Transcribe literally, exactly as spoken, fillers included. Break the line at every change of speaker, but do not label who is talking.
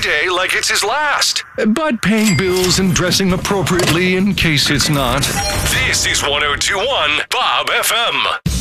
day like it's his last.
But paying bills and dressing appropriately in case it's not.
This is one oh two point one Bob F M.